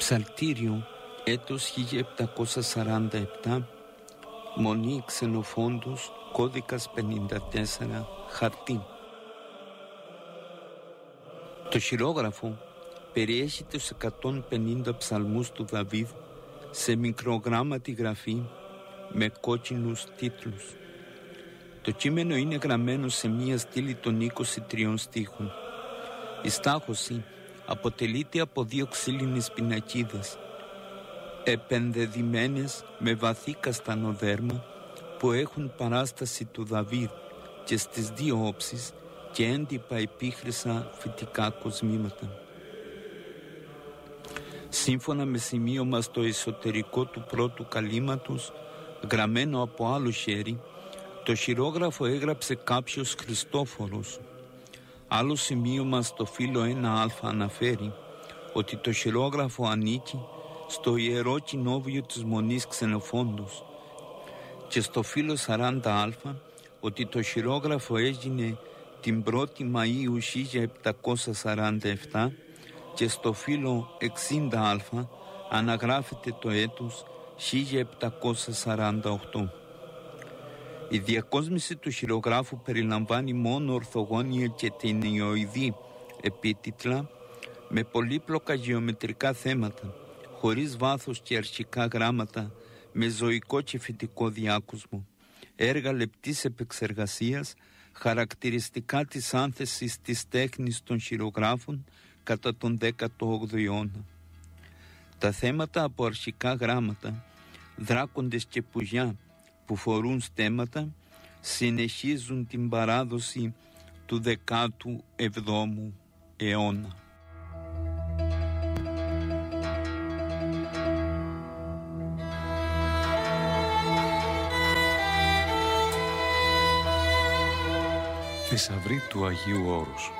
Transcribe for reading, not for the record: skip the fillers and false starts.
Ψαλτήριο, έτος 1747, Μονή Ξενοφόντος, κώδικας 54, χαρτί. Το χειρόγραφο περιέχει τους 150 ψαλμούς του Δαβίδ σε μικρογράμματη γραφή με κόκκινους τίτλους. Το κείμενο είναι γραμμένο σε μία στήλη των 23 στίχων. Η στάχωση αποτελείται από 2 ξύλινες πινακίδες, επενδεδημένες με βαθύ καστανό δέρμα, που έχουν παράσταση του Δαβίδ και στις 2 όψεις και έντυπα επίχρησα φυτικά κοσμήματα. Σύμφωνα με σημείωμα στο εσωτερικό του πρώτου καλύματος, γραμμένο από άλλο χέρι, το χειρόγραφο έγραψε κάποιος Χριστόφορος. Άλλο σημείωμα στο φύλλο 1α αναφέρει ότι το χειρόγραφο ανήκει στο Ιερό Κοινόβιο της Μονής Ξενοφόντος, και στο φύλλο 40α ότι το χειρόγραφο έγινε την 1η Μαΐου 1747, και στο φύλλο 60α αναγράφεται το έτος 1748. Η διακόσμηση του χειρογράφου περιλαμβάνει μόνο ορθογώνια και ταινιοειδή επίτιτλα με πολύπλοκα γεωμετρικά θέματα, χωρίς βάθος και αρχικά γράμματα, με ζωικό και φυτικό διάκοσμο, έργα λεπτής επεξεργασίας, χαρακτηριστικά της άνθεσης της τέχνης των χειρογράφων κατά τον 18ο αιώνα. Τα θέματα από αρχικά γράμματα, δράκοντες και πουζιά που φορούν στέμματα, συνεχίζουν την παράδοση του 17ου αιώνα. Θησαυρή του Αγίου Όρους.